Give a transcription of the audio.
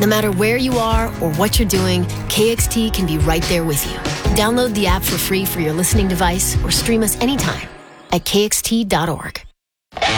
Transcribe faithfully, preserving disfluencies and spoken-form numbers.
matter where you are or what you're doing, K X T can be right there with you. Download the app for free for your listening device or stream us anytime at K X T dot org.